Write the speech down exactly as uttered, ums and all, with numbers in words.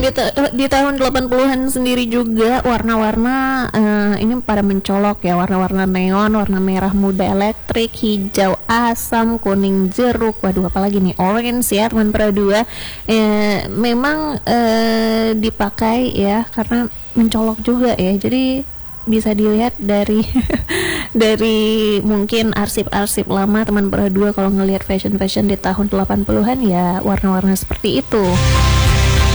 di, ta- di tahun delapan puluhan sendiri juga warna-warna uh, ini pada mencolok ya, warna-warna neon, warna merah muda elektrik, hijau asam, kuning jeruk, waduh apalagi nih orange ya teman Pro dua. Eh, memang eh, dipakai ya karena mencolok juga ya. Jadi bisa dilihat dari dari mungkin arsip-arsip lama teman Pro dua kalau ngelihat fashion-fashion di tahun delapan puluhan ya warna-warna seperti itu.